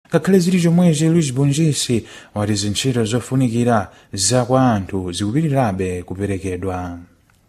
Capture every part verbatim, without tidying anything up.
ngakhale zili chomwechi Luis Bongisi wati zintchito zofunikira za kwa anthu zikupitirirabe kuperekedwa.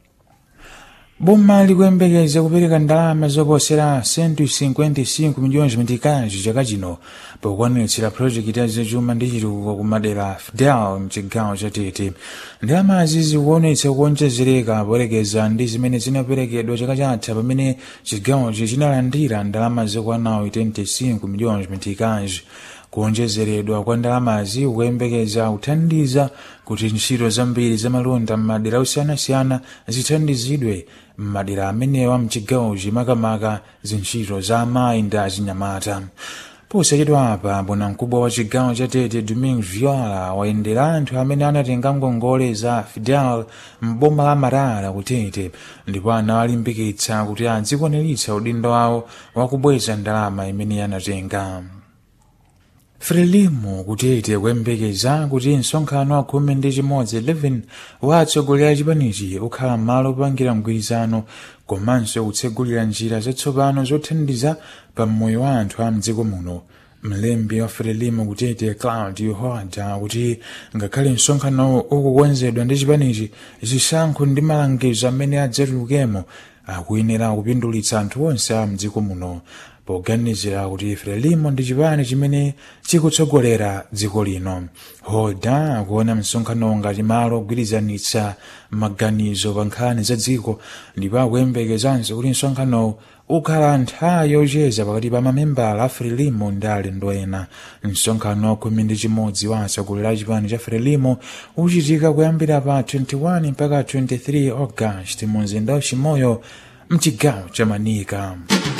Boma likuyembekeza kupereka ndalama zoposera cento e cinquenta e cinco milhões meticais chaka chino pokwaniritsa projekiti ya zachuma ndi chitukuko kumadera Fidel mchigawo cha Tete. Ndalamazi zikuonetsa kuonjezereka poyerekeza ndi zimene zinaperekedwa chaka chatha pamene chigawochi chinalandira ndalama zokwana oitenta e cinco milhões meticais. Kuonjezeredwa kwa ndalamazi kuyembekeza kuthandiza kuti ntchito zambiri zamalonda m'madera osiyanasiyana zithandizidwe m'madera amenewa mchigawochi, makamaka zintchito za amayi ndi achinyamata. Posachedwa apa bwanamkubwa wa chigawo cha Tete Domingos Viola wayendera anthu amene anatenga ngongole za Fidel m'boma la Marara ku Tete ndipo anawalimbikitsa kuti adzikwaniritsa udindo wawo wakubweza ndalama imene anatenga. Frelimo kutete kuyembekeza kuti msonkhano wa khumi ndi chimodzi eleven watsogolera chipanichi ukhala malo opangira mgwirizano komanso kutsegulira njira zatsopano zothandiza pa moyo wa anthu a mdziko muno. Mlembi wa Frelimo kutete Claudio Horta kuti ngakhale msonkhano ukukonzedwa ndi chipanichi, zisankho ndi malangizo amene adzatulukemo akuyenera kupindulitsa anthu onse a mdziko muno, poganizira kuti Frelimo ndi chipani chimene chikutsogolera dziko lino. Horta akuona msonkhano ngati malo ogwirizanitsa maganizo pa nkhani za dziko ndipo akuyembekezanso kuti msonkhanowu ukhala nthawi yocheza pakati pa mamembala a Frelimo ndi alendo ena. Msonkhano wa khumi ndi chimodzi wa atsogoleri a chipani cha Frelimo uchitika kuyambira pa twenty-one mpaka twenty-three August mu mzinda wa Chimoyo mchigawo cha Manika.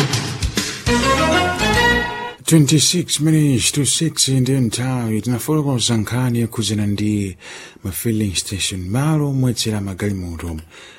twenty-six minutes to six ndiyo nthawi tinafotokoza nkhani yakhudzana ndi ma filling station, malo omwetsera magalimoto.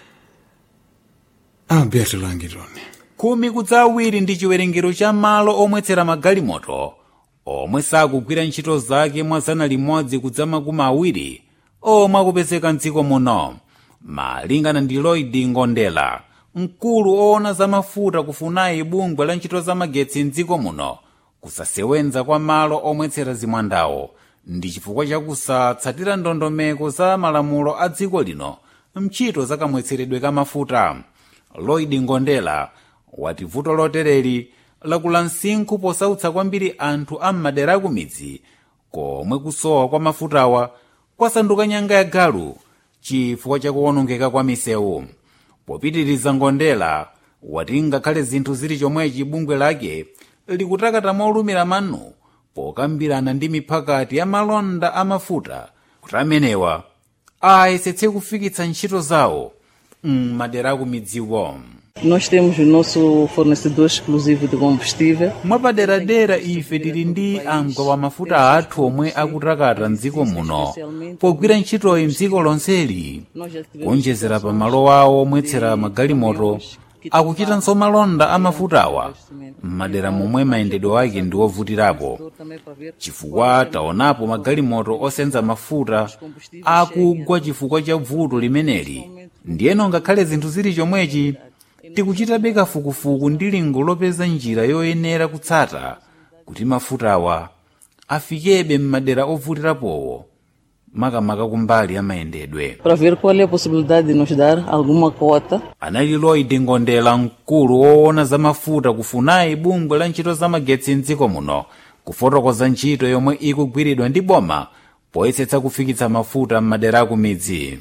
Alberto Langitoni. Khumi kudza awiri ndi chiwerengero cha malo omwetsera magalimoto omwe sakugwira ntchito zake mwa zana limodzi kudza makumi awiri omwe akupezeka mdziko muno, malingana ndi Lloyd Ngondela, mkulu oona za mafuta kufunayi bungwe la ntchito za magetsi mdziko muno. Kusasewenza kwa malo omwetsera zimwandawo ndi chifukwa chakusatsatira ndondomeko za malamulo a dziko lino mchito za kamwetseredwe ka mafuta. Lloyd Ngondela wati vuto lotereri lakula msinkhu posautsa kwambiri anthu a m'madera akumidzi komwe kusowa kwa mafutawa kwasanduka nyanga ya galu chifukwa chakuwonongeka kwa misewu. Popitiriza, Ngondela wati ngakhale zinthu zili chomwechi bungwe lake likutakata molumira manu pokambirana ndi miphakati ya malonda amafuta kuti amenewa ayesetse kufikitsa ntchito zawo m'madera akumidziwo. Nós temos o nosso fornecedor exclusivo de combustível. Mwapaderadera ife tili ndi amgwa wa mafuta athu omwe akutakata mdziko muno pogwira ntchitoyi mdziko lonseli. Kuonjezera pa malo awo omwetsera magalimoto akuchitanso malonda amafutawa m'madera momwe mayendedwe ake ndi ovutirapo, chifukwa taonapo magalimoto osenza mafuta akugwa chifukwa cha vuto limeneli. Ndiyeno ngakhale zinthu zili chomwechi tikuchitabe kafukufuku ndi lingo lopeza njira yoyenera kutsata kuti mafutawa afikebe m'madera ovutirapowo, makamaka kumbali ya mayendedwe. Para ver qual é a possibilidade de nos dar alguma cota. Anali Lloyd Ngondela, mkulu woona za mafuta kufunayi bungwe la ntchito za magetsi mdziko muno, kufotokoza ntchito yomwe ikugwiridwa ndi boma poyesetsa kufikitsa mafuta m'madera akumidzi.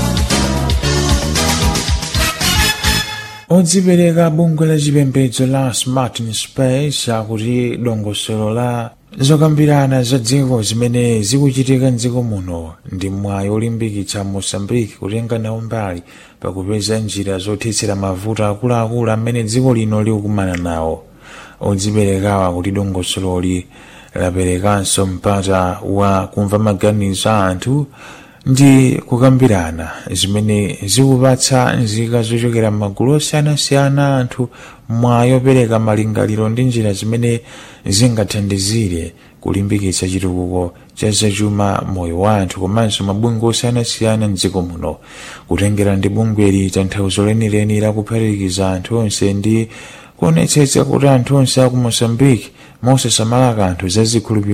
Odzipereka bungwe la chipembedzo la Smart in Space akuti dongosolo la zokambirana za dziko zimene zikuchitika mdziko muno ndi mwayi olimbikitsa Mozambique kutenga nawo mbali pakupeza njira zothetsera mavuto akuluakulu amene dziko lino likukumana nawo. Odziperekawa kuti dongosololi laperekanso mpata wa kumva maganizo a anthu ndi kukambirana zimene zikupatsa nzika zochokera m'magulu osiyanasiyana anthu mwayi opereka malingaliro ndi njira zimene zingathandizire kulimbikitsa chitukuko cha zachuma moyo wa anthu komanso mabungwe osiyanasiyana mdziko muno. Kutengera ndi bungweli tanthauzo lenileni lakuphatikiza anthu onse ndi kuonetsetsa kuti anthu onse aku Mozambique mosasamala kanthu za zikhulupiriro